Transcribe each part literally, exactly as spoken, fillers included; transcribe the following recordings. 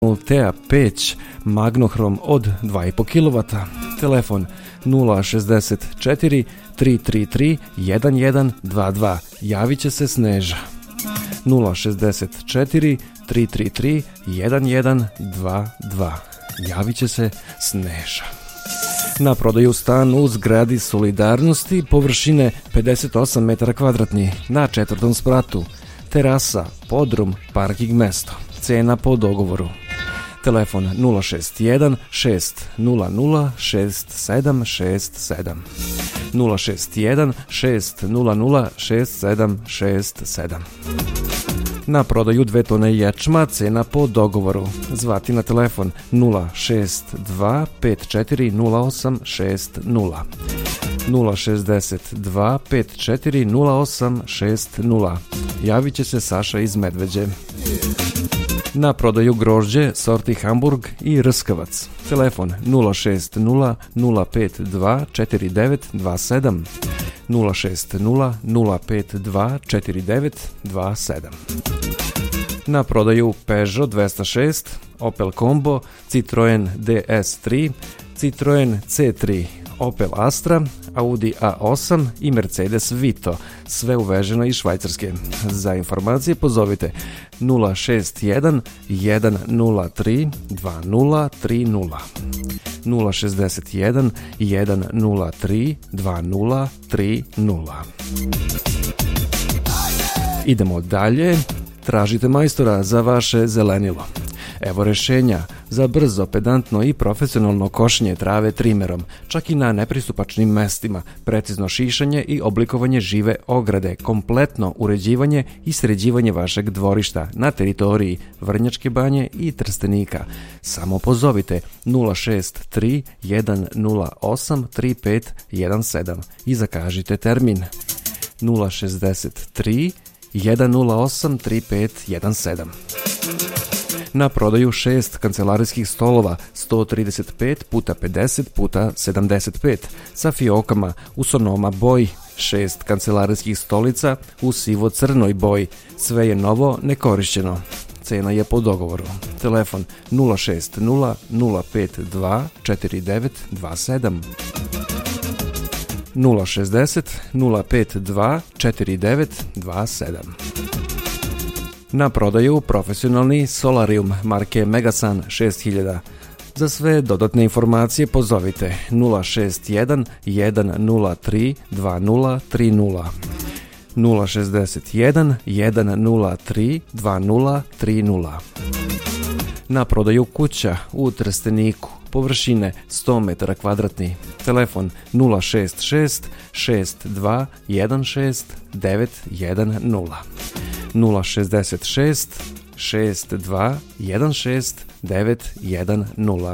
Altea peć Magnohrom od dva i po kilovata. Telefon nula šezdeset četiri tri tri tri jedan jedan dva dva. Javit će se Sneža. nula šezdeset četiri tri tri tri jedan jedan dva dva. Javit će se Sneža. Na prodaju stan u zgradi Solidarnosti površine pedeset osam metara kvadratnih na četvrtom spratu. Terasa, podrum, parking mesto. Cena po dogovoru. Telefon nula šest jedan šest nula nula šest sedam šest sedam. nula šest jedan šest nula nula šest sedam šest sedam. Na prodaju dve tone ječma, cena po dogovoru. Zvati na telefon nula šest dva pet četiri nula osam šest nula. nula šezdeset dva pet četiri nula osam šest nula. Javit će se Saša iz Medveđe. Na prodaju grožđe, sorti Hamburg i Rskavac. Telefon nula šest nula nula pet dva četiri devet dva sedam. nula šest nula nula pet dva četiri devet dva sedam. Na prodaju Peugeot dvesta šest, Opel Combo, Citroen D S tri, Citroen C tri, Opel Astra, Audi A osam i Mercedes Vito, sve uveženo iz Švajcarske. Za informacije pozovite nula šest jedan jedan nula tri dva nula tri nula. nula šezdeset jedan jedan nula tri dva nula tri nula. Idemo dalje. Tražite majstora za vaše zelenilo. Evo rešenja za brzo, pedantno i profesionalno košenje trave trimerom, čak i na nepristupačnim mestima, precizno šišanje i oblikovanje žive ograde, kompletno uređivanje i sređivanje vašeg dvorišta na teritoriji Vrnjačke Banje i Trstenika. Samo pozovite nula šest tri jedan nula osam tri pet jedan sedam i zakažite termin. nula šezdeset tri jedan nula osam tri pet jedan sedam. Na prodaju šest kancelarijskih stolova sto trideset pet puta pedeset puta sedamdeset pet sa fiokama u Sonoma boji, šest kancelarijskih stolica u sivo-crnoj boji. Sve je novo, nekorišćeno. Cena je po dogovoru. Telefon nula šest nula nula pet dva četiri devet dva sedam. nula šezdeset nula pet dva četiri devet dva sedam. Na prodaju profesionalni solarium marke Megasan šest hiljada. Za sve dodatne informacije pozovite nula šest jedan jedan nula tri dva nula tri nula. nula šezdeset jedan jedan nula tri dva nula tri nula. Na prodaju kuća u Trsteniku, površine sto metara kvadratnih. Telefon nula šest šest šest dva jedan šest devet jedan nula. nula šezdeset šest šest dva jedan šest devet jedan nula.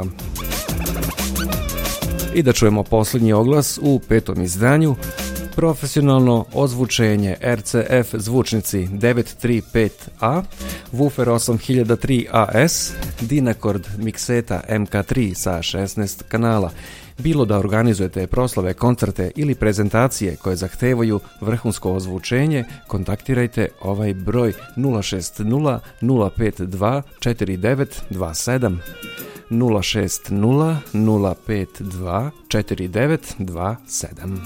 I da čujemo posljednji oglas u petom izdanju. Profesionalno ozvučenje R C F zvučnici devet tri pet A, Woofer osam hiljada tri A S, Dynacord Mixeta M K tri sa šesnaest kanala. Bilo da organizujete proslave, koncerte ili prezentacije koje zahtevaju vrhunsko ozvučenje, kontaktirajte ovaj broj nula šest nula nula pet dva četiri devet dva sedam. nula šest nula nula pet dva četiri devet dva sedam.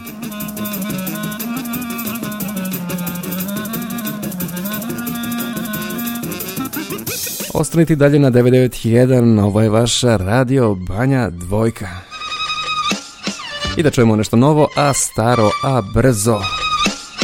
Ostanite dalje na devetsto devedeset jedan, ovo je vaša Radio Banja Dvojka. I da čujemo nešto novo, a staro, a brzo.